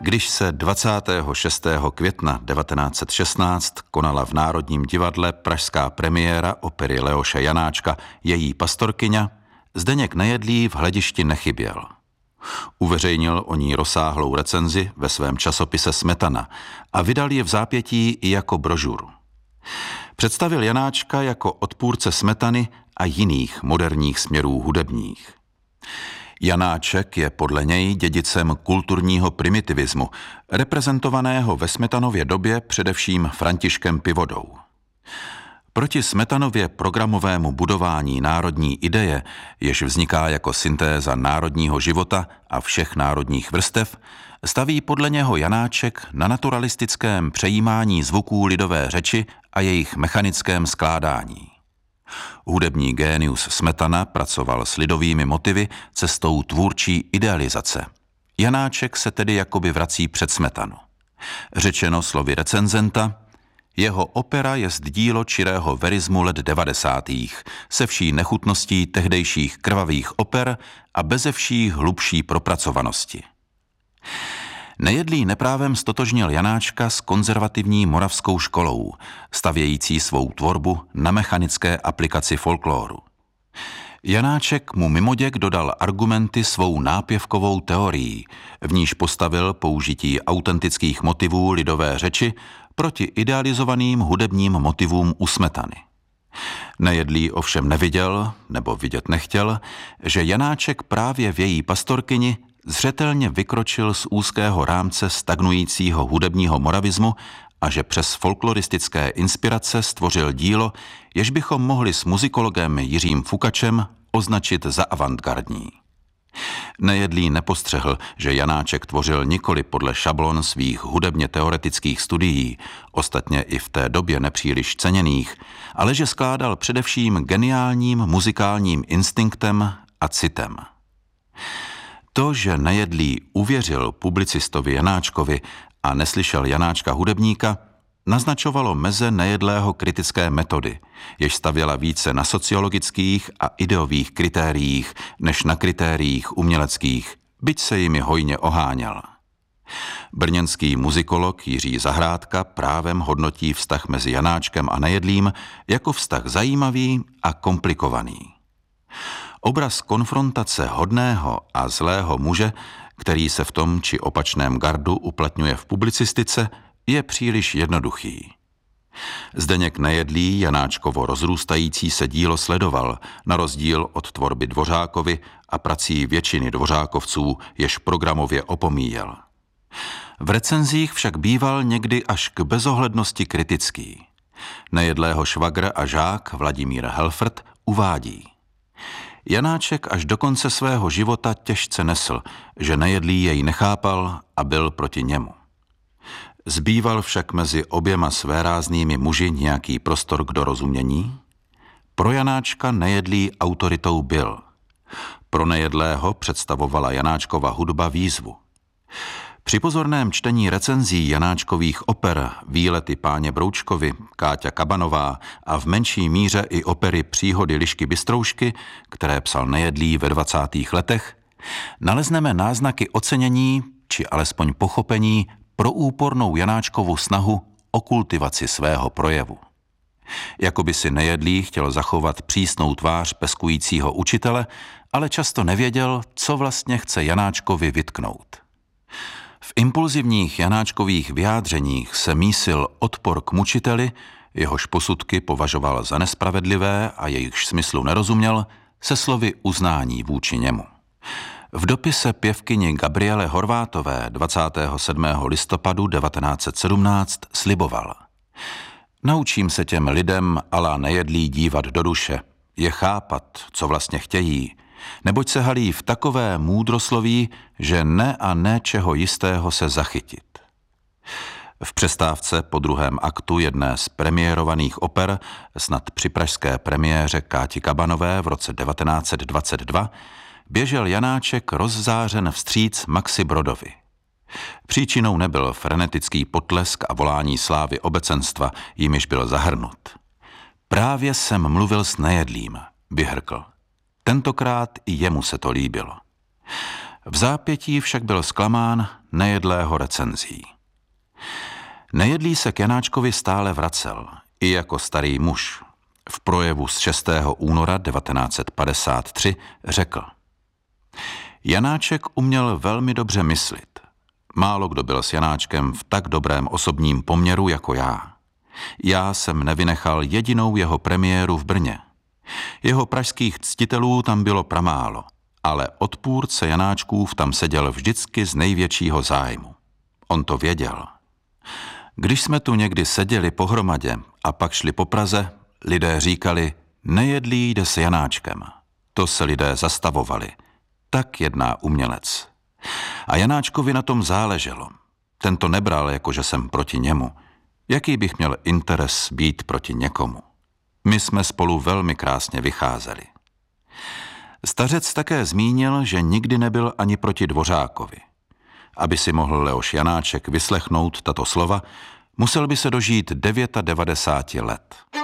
Když se 26. května 1916 konala v Národním divadle pražská premiéra opery Leoše Janáčka Její pastorkyňa, Zdeněk Nejedlý v hledišti nechyběl. Uveřejnil o ní rozsáhlou recenzi ve svém časopise Smetana a vydal ji v zápětí i jako brožuru. Představil Janáčka jako odpůrce Smetany a jiných moderních směrů hudebních. Janáček je podle něj dědicem kulturního primitivismu, reprezentovaného ve Smetanově době především Františkem Pivodou. Proti Smetanově programovému budování národní ideje, jež vzniká jako syntéza národního života a všech národních vrstev, staví podle něho Janáček na naturalistickém přejímání zvuků lidové řeči a jejich mechanickém skládání. Hudební génius Smetana pracoval s lidovými motivy cestou tvůrčí idealizace. Janáček se tedy jakoby vrací před Smetanu. Řečeno slovy recenzenta, jeho opera jest dílo čirého verismu let 90. se vší nechutností tehdejších krvavých oper a beze vší hlubší propracovanosti. Nejedlý neprávem stotožnil Janáčka s konzervativní moravskou školou, stavějící svou tvorbu na mechanické aplikaci folkloru. Janáček mu mimoděk dodal argumenty svou nápěvkovou teorií, v níž postavil použití autentických motivů lidové řeči proti idealizovaným hudebním motivům u Smetany. Nejedlý ovšem neviděl, nebo vidět nechtěl, že Janáček právě v Její pastorkyni zřetelně vykročil z úzkého rámce stagnujícího hudebního moravismu a že přes folkloristické inspirace stvořil dílo, jež bychom mohli s muzikologem Jiřím Fukačem označit za avantgardní. Nejedlý nepostřehl, že Janáček tvořil nikoli podle šablon svých hudebně teoretických studií, ostatně i v té době nepříliš ceněných, ale že skládal především geniálním muzikálním instinktem a citem. To, že Nejedlý uvěřil publicistovi Janáčkovi a neslyšel Janáčka hudebníka, naznačovalo meze Nejedlého kritické metody, jež stavěla více na sociologických a ideových kritériích, než na kritériích uměleckých, byť se jimi hojně oháněl. Brněnský muzikolog Jiří Zahrádka právem hodnotí vztah mezi Janáčkem a Nejedlým jako vztah zajímavý a komplikovaný. Obraz konfrontace hodného a zlého muže, který se v tom či opačném gardu uplatňuje v publicistice, je příliš jednoduchý. Zdeněk Nejedlý Janáčkovo rozrůstající se dílo sledoval, na rozdíl od tvorby Dvořákovy a prací většiny dvořákovců, jež programově opomíjel. V recenzích však býval někdy až k bezohlednosti kritický. Nejedlého švagr a žák Vladimír Helfrt uvádí: Janáček až do konce svého života těžce nesl, že Nejedlý jej nechápal a byl proti němu. Zbýval však mezi oběma svéráznými muži nějaký prostor k dorozumění? Pro Janáčka Nejedlý autoritou byl. Pro Nejedlého představovala Janáčkova hudba výzvu. Při pozorném čtení recenzí Janáčkových oper Výlety páně Broučkovi, Káťa Kabanová a v menší míře i opery Příhody Lišky Bystroušky, které psal Nejedlý ve 20. letech, nalezneme náznaky ocenění či alespoň pochopení pro úpornou Janáčkovu snahu o kultivaci svého projevu. Jakoby si Nejedlý chtěl zachovat přísnou tvář peskujícího učitele, ale často nevěděl, co vlastně chce Janáčkovi vytknout. V impulzivních Janáčkových vyjádřeních se mísil odpor k mučiteli, jehož posudky považoval za nespravedlivé a jejichž smyslu nerozuměl, se slovy uznání vůči němu. V dopise pěvkyni Gabriele Horvátové 27. listopadu 1917 sliboval: Naučím se těm lidem ala Nejedlý dívat do duše, je chápat, co vlastně chtějí, neboť se halí v takové můdrosloví, že ne a ne čeho jistého se zachytit. V přestávce po druhém aktu jedné z premiérovaných oper, snad při pražské premiéře Káti Kabanové v roce 1922, běžel Janáček rozzářen vstříc Maxi Brodovi. Příčinou nebyl frenetický potlesk a volání slávy obecenstva, jimiž byl zahrnut. Právě jsem mluvil s Nejedlým, vyhrkl. Tentokrát i jemu se to líbilo. V zápětí však byl zklamán nejedlého recenzí. Nejedlý se k Janáčkovi stále vracel, i jako starý muž. V projevu z 6. února 1953 řekl: Janáček uměl velmi dobře myslit. Málo kdo byl s Janáčkem v tak dobrém osobním poměru jako já. Já jsem nevynechal jedinou jeho premiéru v Brně. Jeho pražských ctitelů tam bylo pramálo, ale odpůrce Janáčkův tam seděl vždycky z největšího zájmu. On to věděl. Když jsme tu někdy seděli pohromadě a pak šli po Praze, lidé říkali: Nejedlý jde s Janáčkem. To se lidé zastavovali. Tak jedná umělec. A Janáčkovi na tom záleželo. Ten to nebral, jako že jsem proti němu. Jaký bych měl interes být proti někomu? My jsme spolu velmi krásně vycházeli. Stařec také zmínil, že nikdy nebyl ani proti Dvořákovi. Aby si mohl Leoš Janáček vyslechnout tato slova, musel by se dožít 99 let.